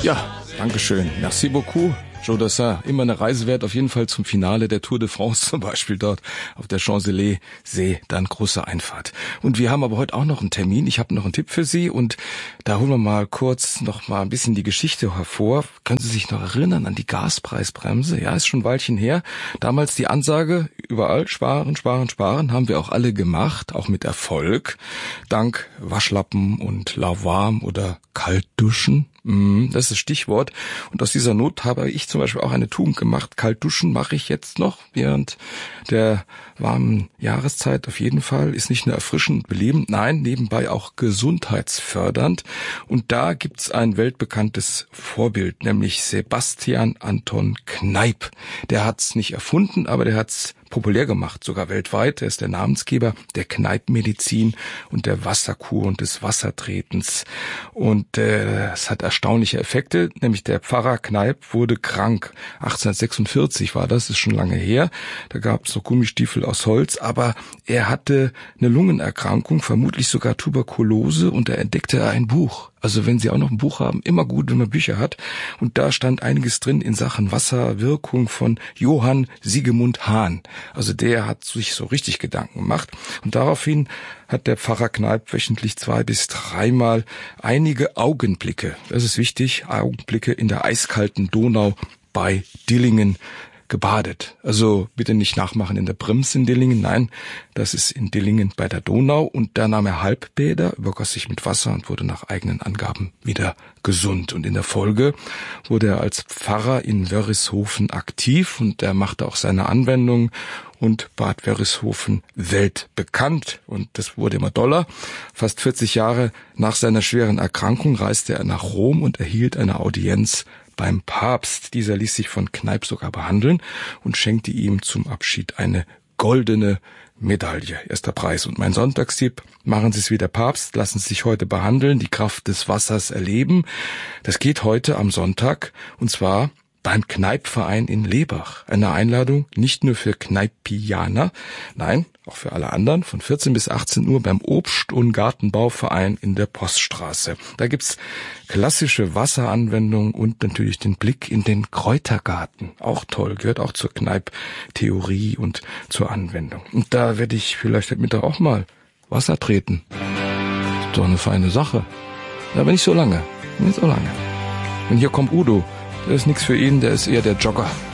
Ja, Dankeschön. Merci beaucoup. Joe Dassin, immer eine Reise wert, auf jeden Fall zum Finale der Tour de France, zum Beispiel dort auf der Champs-Élysées, dann große Einfahrt. Und wir haben aber heute auch noch einen Termin. Ich habe noch einen Tipp für Sie und da holen wir mal kurz noch mal ein bisschen die Geschichte hervor. Können Sie sich noch erinnern an die Gaspreisbremse? Ja, ist schon ein Weilchen her. Damals die Ansage, überall sparen, sparen, sparen, haben wir auch alle gemacht, auch mit Erfolg. Dank Waschlappen und Lauwarm oder Kaltduschen. Das ist das Stichwort. Und aus dieser Not habe ich zum Beispiel auch eine Tugend gemacht. Kalt duschen mache ich jetzt noch während der warmen Jahreszeit auf jeden Fall. Ist nicht nur erfrischend, belebend, nein, nebenbei auch gesundheitsfördernd. Und da gibt's ein weltbekanntes Vorbild, nämlich Sebastian Anton Kneipp. Der hat's nicht erfunden, aber der hat's populär gemacht, sogar weltweit. Er ist der Namensgeber der Kneippmedizin und der Wasserkur und des Wassertretens. Und es hat erstaunliche Effekte, nämlich der Pfarrer Kneipp wurde krank. 1846 war das, ist schon lange her. Da gab es noch Gummistiefel aus Holz, aber er hatte eine Lungenerkrankung, vermutlich sogar Tuberkulose, und er entdeckte ein Buch. Also wenn Sie auch noch ein Buch haben, immer gut, wenn man Bücher hat. Und da stand einiges drin in Sachen Wasserwirkung von Johann Sigemund Hahn. Also der hat sich so richtig Gedanken gemacht. Und daraufhin hat der Pfarrer Kneipp wöchentlich 2 bis 3 Mal einige Augenblicke, das ist wichtig, Augenblicke in der eiskalten Donau bei Dillingen gebadet. Also bitte nicht nachmachen in der Brims in Dillingen, nein, das ist in Dillingen bei der Donau. Und da nahm er Halbbäder, übergoss sich mit Wasser und wurde nach eigenen Angaben wieder gesund. Und in der Folge wurde er als Pfarrer in Wörishofen aktiv und er machte auch seine Anwendung und Bad Wörishofen weltbekannt. Und das wurde immer doller. Fast 40 Jahre nach seiner schweren Erkrankung reiste er nach Rom und erhielt eine Audienz beim Papst. Dieser ließ sich von Kneipp sogar behandeln und schenkte ihm zum Abschied eine goldene Medaille. Erster Preis. Und mein Sonntagstipp: machen Sie es wie der Papst, lassen Sie sich heute behandeln, die Kraft des Wassers erleben. Das geht heute am Sonntag, und zwar beim Kneippverein in Lebach. Eine Einladung nicht nur für Kneippianer, nein, auch für alle anderen, von 14 bis 18 Uhr beim Obst- und Gartenbauverein in der Poststraße. Da gibt's klassische Wasseranwendungen und natürlich den Blick in den Kräutergarten. Auch toll, gehört auch zur Kneipp-Theorie und zur Anwendung. Und da werde ich vielleicht heute Mittag auch mal Wasser treten. Ist doch eine feine Sache. Aber nicht so lange. Nicht so lange. Und hier kommt Udo. Der ist nichts für ihn, der ist eher der Jogger.